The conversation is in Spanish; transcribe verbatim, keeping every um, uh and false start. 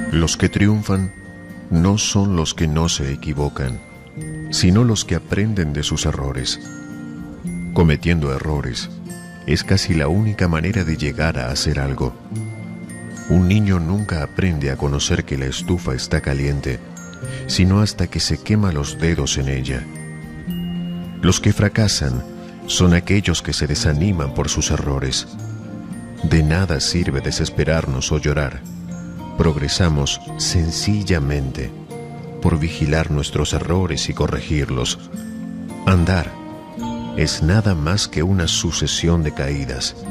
Los que triunfan no son los que no se equivocan, sino los que aprenden de sus errores. Cometiendo errores es casi la única manera de llegar a hacer algo. Un niño nunca aprende a conocer que la estufa está caliente, sino hasta que se quema los dedos en ella. Los que fracasan son aquellos que se desaniman por sus errores. De nada sirve desesperarnos o llorar. Progresamos sencillamente por vigilar nuestros errores y corregirlos. Andar es nada más que una sucesión de caídas.